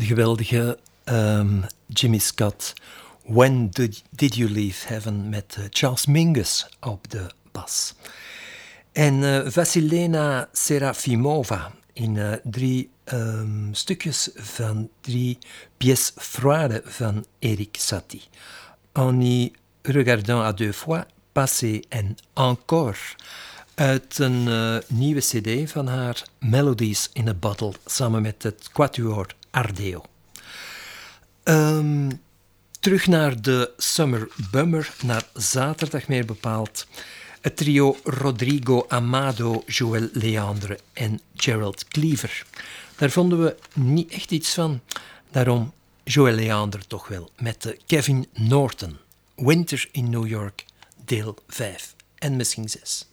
geweldige Jimmy Scott. When Did You Leave Heaven met Charles Mingus op de bas. En Vasilena Serafimova in 3 stukjes van 3 pièces froides van Erik Satie. En y regardant à 2 fois, passé en encore, uit een nieuwe cd van haar, Melodies in a Bottle, samen met het Quatuor Ardeo. Terug naar de Summer Bummer, naar zaterdag meer bepaald. Het trio Rodrigo Amado, Joël Leandre en Gerald Cleaver. Daar vonden we niet echt iets van, daarom Joël Leandre toch wel, met Kevin Norton. Winter in New York, deel 5 en misschien 6.